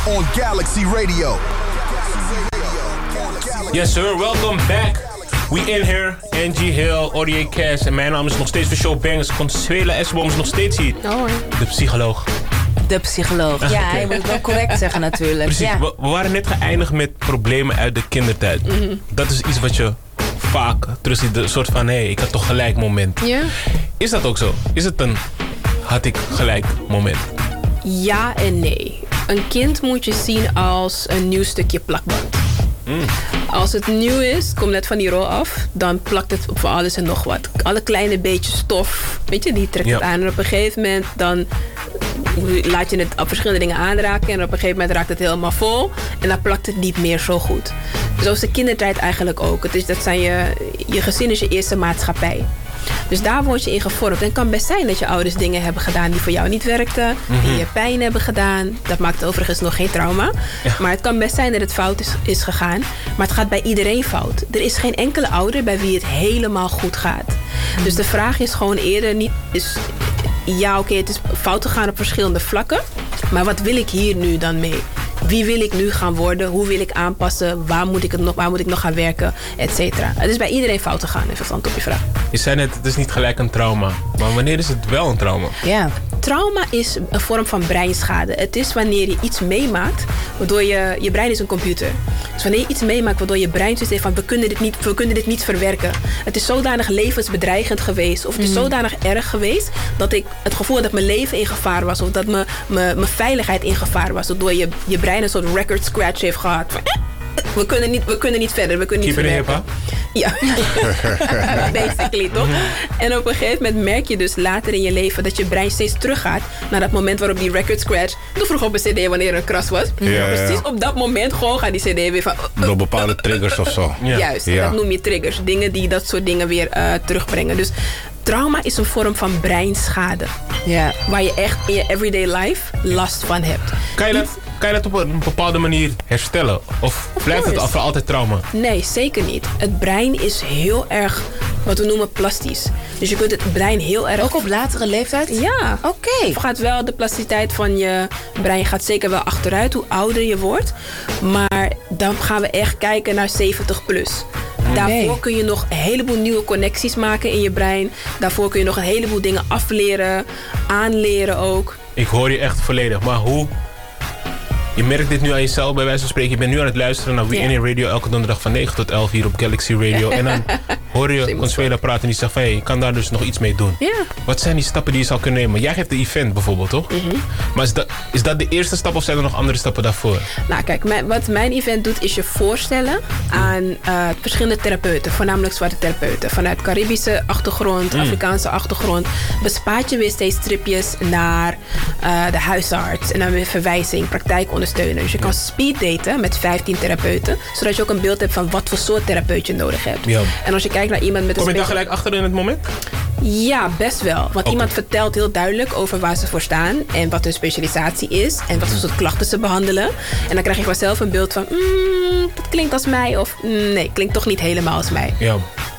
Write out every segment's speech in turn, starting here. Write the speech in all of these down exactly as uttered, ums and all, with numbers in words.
on Galaxy Radio. Yes sir, welcome back. We in here, Angie Hill, Audie Cash en mijn naam is nog steeds voor Show Bangers. Consuela Esboom is nog steeds hier. Oh. De psycholoog. De psycholoog. Ah, ja, okay. je moet het wel correct zeggen natuurlijk. Precies, ja. we, we waren net geëindigd met problemen uit de kindertijd. Mm-hmm. Dat is iets wat je vaak terug ziet, een soort van hé, hey, ik had toch gelijk moment. Ja. Is dat ook zo? Is het een had ik gelijk moment? Ja en nee. Een kind moet je zien als een nieuw stukje plakband. Mm. Als het nieuw is, komt net van die rol af, dan plakt het op voor alles en nog wat. Alle kleine beetjes stof, weet je, die trekt ja. het aan. En op een gegeven moment dan laat je het op verschillende dingen aanraken. En op een gegeven moment raakt het helemaal vol. En dan plakt het niet meer zo goed. Zo is de kindertijd eigenlijk ook. Het is, dat zijn je, je gezin is je eerste maatschappij. Dus daar word je in gevormd. En het kan best zijn dat je ouders dingen hebben gedaan die voor jou niet werkten. Mm-hmm. Die je pijn hebben gedaan. Dat maakt overigens nog geen trauma. Ja. Maar het kan best zijn dat het fout is, is gegaan. Maar het gaat bij iedereen fout. Er is geen enkele ouder bij wie het helemaal goed gaat. Mm-hmm. Dus de vraag is gewoon eerder niet... Is, ja, oké, okay, het is fout gegaan op verschillende vlakken. Maar wat wil ik hier nu dan mee? Wie wil ik nu gaan worden? Hoe wil ik aanpassen? Waar moet ik, het nog, waar moet ik nog gaan werken? Et cetera. Het is bij iedereen fout gegaan, even verstand op je vraag. Je zei net, het is niet gelijk een trauma. Maar wanneer is het wel een trauma? Ja. Trauma is een vorm van breinschade. Het is wanneer je iets meemaakt, waardoor je... Je brein is een computer. Dus wanneer je iets meemaakt, waardoor je brein zegt van... We kunnen, dit niet, we kunnen dit niet verwerken. Het is zodanig levensbedreigend geweest. Of het is mm. zodanig erg geweest... dat ik het gevoel had dat mijn leven in gevaar was. Of dat mijn, mijn, mijn veiligheid in gevaar was. Waardoor je, je brein een soort record scratch heeft gehad. Van, eh, we, kunnen niet, we kunnen niet verder. We kunnen niet Keep verwerken. Ja, basically, toch? En op een gegeven moment merk je dus later in je leven... dat je brein steeds teruggaat naar dat moment waarop die record scratch... Toen vroeg op een cd wanneer er een kras was. Ja, ja, ja. Precies op dat moment gewoon gaat die cd weer van... Uh, Door bepaalde triggers of zo. Ja. Juist, ja. Dat noem je triggers. Dingen die dat soort dingen weer uh, terugbrengen. Dus trauma is een vorm van breinschade. Ja. Waar je echt in je everyday life last van hebt. Kan je dat... Kan je dat op een bepaalde manier herstellen? Of blijft het voor altijd trauma? Nee, zeker niet. Het brein is heel erg wat we noemen plastisch. Dus je kunt het brein heel erg... Ook op latere leeftijd? Ja. Oké. Okay. Gaat wel, de plasticiteit van je brein gaat zeker wel achteruit hoe ouder je wordt. Maar dan gaan we echt kijken naar zeventig plus. Okay. Daarvoor kun je nog een heleboel nieuwe connecties maken in je brein. Daarvoor kun je nog een heleboel dingen afleren, aanleren ook. Ik hoor je echt volledig, maar hoe... Je merkt dit nu aan jezelf, bij wijze van spreken. Je bent nu aan het luisteren naar We yeah. In It Radio elke donderdag van negen tot elf hier op Galaxy Radio. En dan hoor je Consuela praten en die zegt van... Hey, je kan daar dus nog iets mee doen. Yeah. Wat zijn die stappen die je zou kunnen nemen? Jij geeft de event bijvoorbeeld, toch? Mm-hmm. Maar is dat, is dat de eerste stap of zijn er nog andere stappen daarvoor? Nou kijk, mijn, wat mijn event doet is je voorstellen aan uh, verschillende therapeuten. Voornamelijk zwarte therapeuten. Vanuit Caribische achtergrond, mm. Afrikaanse achtergrond. Bespaart je weer steeds tripjes naar uh, de huisarts. En dan weer verwijzing, praktijkondersteuning. Dus je kan speeddaten met vijftien therapeuten. Zodat je ook een beeld hebt van wat voor soort therapeut je nodig hebt. Ja. En als je kijkt naar iemand met een... Kom je daar gelijk achter in het moment? Ja, best wel. Want okay. iemand vertelt heel duidelijk over waar ze voor staan. En wat hun specialisatie is. En wat voor soort klachten ze behandelen. En dan krijg je vanzelf een beeld van... Mm, dat klinkt als mij. Of mm, nee, klinkt toch niet helemaal als mij. Ja.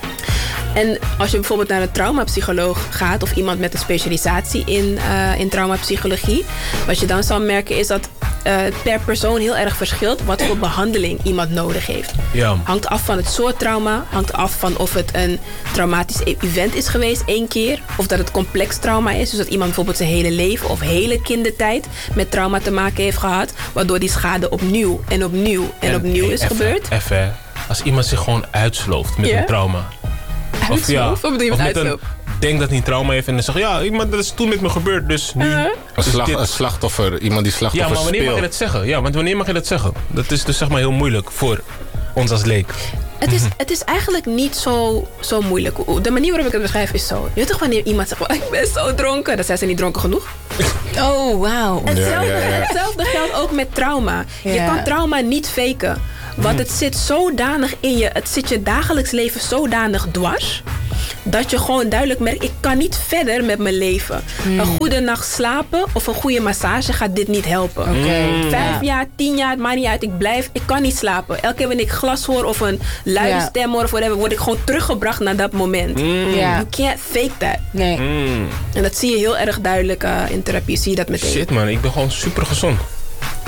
En als je bijvoorbeeld naar een traumapsycholoog gaat... of iemand met een specialisatie in, uh, in traumapsychologie... wat je dan zal merken is dat uh, per persoon heel erg verschilt... wat voor behandeling iemand nodig heeft. Ja. Hangt af van het soort trauma. Hangt af van of het een traumatisch event is geweest één keer... of dat het complex trauma is. Dus dat iemand bijvoorbeeld zijn hele leven of hele kindertijd... met trauma te maken heeft gehad... waardoor die schade opnieuw en opnieuw en, en opnieuw hey, is even, gebeurd. Even, als iemand zich gewoon uitslooft met yeah. een trauma... Of, ja, of bedoel je met uitloop? Denk dat hij trauma heeft en dan zegt ja, iemand, dat is toen met me gebeurd, dus nu... Uh-huh. Een, slag, een slachtoffer, iemand die slachtoffer Ja, maar wanneer speelt. mag je dat zeggen? Ja, want wanneer mag je dat zeggen? Dat is dus zeg maar heel moeilijk voor ons als leek. Het is, het is eigenlijk niet zo, zo moeilijk. De manier waarop ik het beschrijf is zo. Je weet toch wanneer iemand zegt, ik ben zo dronken. Dan zijn ze niet dronken genoeg. Oh, wauw. Hetzelfde, ja, ja, ja. hetzelfde geldt ook met trauma. Ja. Je kan trauma niet faken. Want het zit zodanig in je. Het zit je dagelijks leven zodanig dwars. Dat je gewoon duidelijk merkt, ik kan niet verder met mijn leven. Mm. Een goede nacht slapen of een goede massage gaat dit niet helpen. Okay. Mm. Vijf ja. jaar, tien jaar, het maakt niet uit. Ik blijf, ik kan niet slapen. Elke keer wanneer ik glas hoor of een luide ja. stem hoor of whatever, word ik gewoon teruggebracht naar dat moment. Mm. Yeah. You can't fake that. Nee. Mm. En dat zie je heel erg duidelijk uh, in therapie. Zie je dat meteen. Shit man, ik ben gewoon super gezond.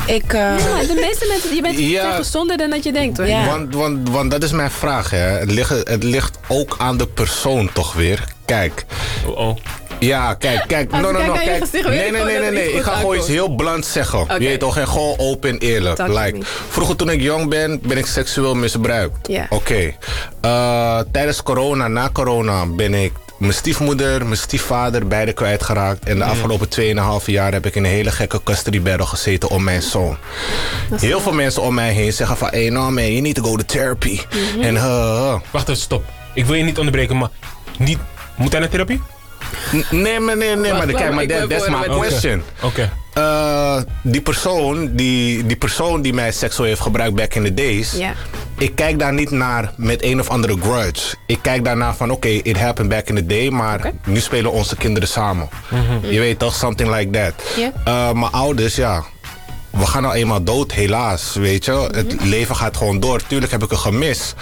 Ik, uh... Ja, de meeste mensen, je bent Ja. gezonder dan dat je denkt hoor. Ja. Want, want, want dat is mijn vraag, hè. Het ligt, het ligt ook aan de persoon toch weer. Kijk. Oh, oh. Ja, kijk, kijk. Als No, ik no, kijk no, naar je kijk. gezicht, weet Nee, ik nee, gewoon nee, nee, dat er nee. iets Ik ga goed gewoon iets aankomt. heel blunt zeggen. Oké. Je weet toch, en gewoon open en eerlijk. Talk to Like, me. vroeger toen ik jong ben, ben ik seksueel misbruikt. Ja. Oké. Okay. Uh, tijdens corona, na corona, ben ik mijn stiefmoeder, mijn stiefvader, beide kwijtgeraakt. En de afgelopen tweeënhalf jaar heb ik in een hele gekke custody battle gezeten om mijn zoon. Heel veel mensen om mij heen zeggen van, hey, no man, you need to go to therapy. Mhm. En uh, uh. Wacht even, stop. Ik wil je niet onderbreken, maar niet... Moet hij naar therapie? N- Nee, maar nee, nee, maar Wacht, kijk, maar ik ben that, that's voor my met- Oké. question. Oké. Uh, die, persoon, die, die persoon die mij seksueel heeft gebruikt back in the days. Ja. Ik kijk daar niet naar met een of andere grudge. Ik kijk daarnaar van oké, okay, it happened back in the day. Maar Oké. nu spelen onze kinderen samen. Je weet toch, something like that. Ja. Uh, mijn ouders, ja. We gaan nou eenmaal dood, helaas. Weet je, het leven gaat gewoon door. Tuurlijk heb ik er gemist.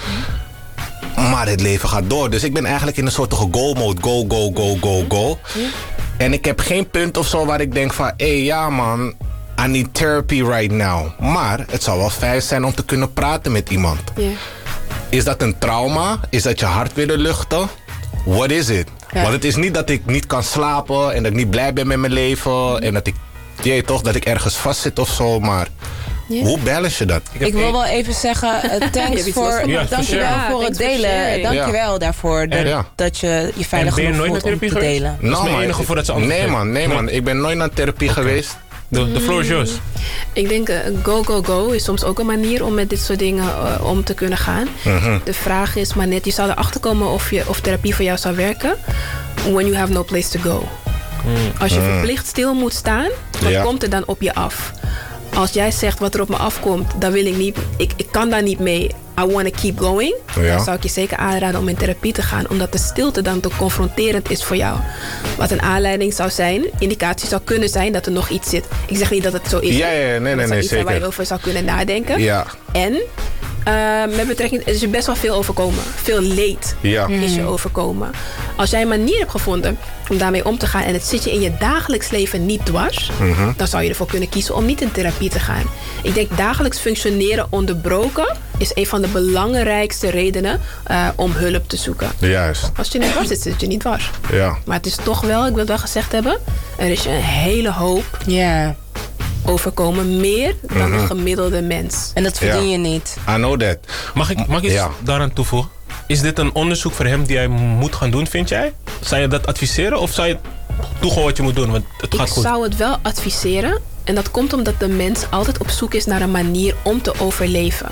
Maar het leven gaat door. Dus ik ben eigenlijk in een soort go mode. Go, go, go, go, go. En ik heb geen punt of zo waar ik denk van... hé, hey, ja man, I need therapy right now. Maar het zou wel fijn zijn om te kunnen praten met iemand. Ja. Is dat een trauma? Is dat je hart willen luchten? What is it? Ja. Want het is niet dat ik niet kan slapen... en dat ik niet blij ben met mijn leven... en dat ik, je weet toch, dat ik ergens vastzit of zo, maar... Ja. Hoe balance je dat? heb Ik wil één- wel even zeggen, uh, Je thanks hebt iets voor, losgemaakt. Ja, dankjewel for sure. voor Ja, het thanks for delen. sharing. Dankjewel daarvoor dat, Ja. dat je je veilig En ben je genoeg nooit voelt naar om te therapie delen. geweest? Dat is mijn enige voordat ze anders Nee zijn. man, nee man. Ik ben nooit naar therapie geweest. De, de floor is yours. Ik denk uh, go, go, go is soms ook een manier om met dit soort dingen uh, om te kunnen gaan. De vraag is maar net, je zou erachter komen of, je, of therapie voor jou zou werken. When you have no place to go. Als je verplicht stil moet staan, wat Ja. komt er dan op je af? Als jij zegt wat er op me afkomt, dan wil ik niet, ik, ik kan daar niet mee. I want to keep going. Ja. Dan zou ik je zeker aanraden om in therapie te gaan. Omdat de stilte dan te confronterend is voor jou. Wat een aanleiding zou zijn, indicatie zou kunnen zijn dat er nog iets zit. Ik zeg niet dat het zo is. Ja, ja, ja, nee, Dat nee, zou nee, iets zijn waar je zeker. over zou kunnen nadenken. Ja. En uh, met betrekking, er is je best wel veel overkomen. Veel leed Ja. is je overkomen. Als jij een manier hebt gevonden om daarmee om te gaan... en het zit je in je dagelijks leven niet dwars... dan zou je ervoor kunnen kiezen om niet in therapie te gaan. Ik denk dagelijks functioneren onderbroken... is een van de belangrijkste redenen uh, om hulp te zoeken. Juist. Als je niet dwars zit, zit je niet dwars. Ja. Maar het is toch wel, ik wil het wel gezegd hebben... er is je een hele hoop Ja, overkomen. Meer dan een gemiddelde mens. en dat verdien Ja. je niet. I know that. Mag ik, mag ik iets Ja. daaraan toevoegen? Is dit een onderzoek voor hem die hij moet gaan doen, vind jij? Zou je dat adviseren of zou je toegaan wat je moet doen? Want het gaat Ik goed. zou het wel adviseren. En dat komt omdat de mens altijd op zoek is naar een manier om te overleven.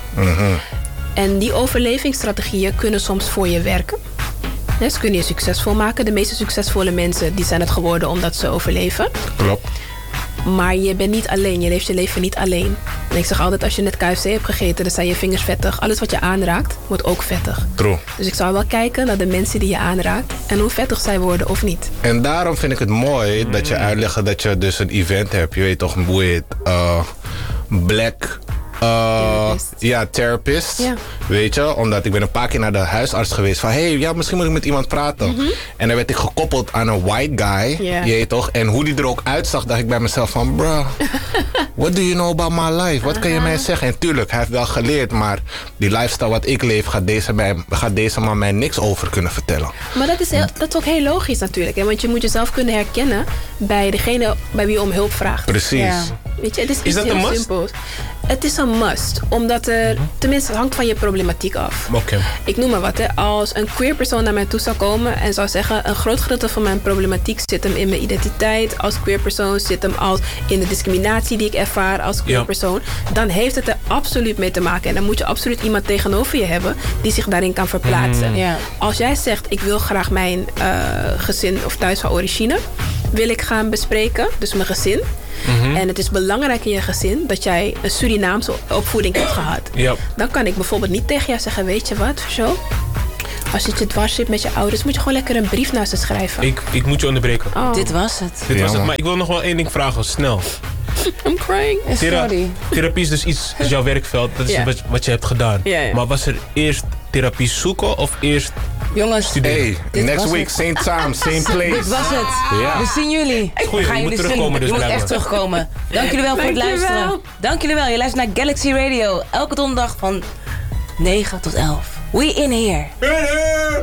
En die overlevingsstrategieën kunnen soms voor je werken. Ja, ze kunnen je succesvol maken. De meeste succesvolle mensen die zijn het geworden omdat ze overleven. Klopt. Maar je bent niet alleen. Je leeft je leven niet alleen. En ik zeg altijd, als je net K F C hebt gegeten... dan zijn je vingers vettig. Alles wat je aanraakt, wordt ook vettig. True. Dus ik zou wel kijken naar de mensen die je aanraakt... en hoe vettig zij worden of niet. En daarom vind ik het mooi dat je uitlegt dat je dus een event hebt. Je weet toch, hoe heet uh, Black... Uh, Therapist. ja, therapist. Ja. Weet je, omdat ik ben een paar keer naar de huisarts geweest. Van, hé, hey, ja, misschien moet ik met iemand praten. En dan werd ik gekoppeld aan een white guy. Ja. Je weet toch? En hoe die er ook uitzag, dacht ik bij mezelf van... Bruh, what do you know about my life? Wat kan je mij zeggen? En tuurlijk, hij heeft wel geleerd. Maar die lifestyle wat ik leef, gaat deze, mij, gaat deze man mij niks over kunnen vertellen. Maar dat is, heel, dat is ook heel logisch natuurlijk. Hè? Want je moet jezelf kunnen herkennen bij degene bij wie je om hulp vraagt. Precies. Ja. Weet je, het is, iets dat een heel must? simpels. Het is een must. Omdat er, tenminste, het hangt van je problematiek af. Oké. Ik noem maar wat. Hè. Als een queer persoon naar mij toe zou komen en zou zeggen... een groot gedeelte van mijn problematiek zit hem in mijn identiteit. Als queer persoon zit hem als in de discriminatie die ik ervaar als queer Ja. persoon. Dan heeft het er absoluut mee te maken. En dan moet je absoluut iemand tegenover je hebben die zich daarin kan verplaatsen. Ja. Als jij zegt, ik wil graag mijn uh, gezin of thuis van origine... wil ik gaan bespreken, dus mijn gezin... En het is belangrijk in je gezin dat jij een Surinaamse opvoeding hebt gehad. Ja. Dan kan ik bijvoorbeeld niet tegen jou zeggen, weet je wat, zo? Als je het je dwars zit met je ouders, moet je gewoon lekker een brief naar ze schrijven. Ik, ik moet je onderbreken. Oh, Dit was het. Dit Ja, was het. man. Maar ik wil nog wel één ding vragen, snel. I'm crying. Thera- Sorry. therapie is dus iets, is jouw werkveld. Dat is Ja. wat, wat je hebt gedaan. Ja, ja. Maar was er eerst therapie zoeken of eerst Jongens, studeren? Hey, Dit next was week, het. same time, same place. dit was het. Ja. We zien jullie. Goeie, We gaan je moet jullie terugkomen zien. dus Je moet blijkbaar. echt terugkomen. Dank jullie wel voor het Dank je luisteren. wel. Dank jullie wel. Je luistert naar Galaxy Radio. Elke donderdag van negen tot elf. We in here. Hey, hey!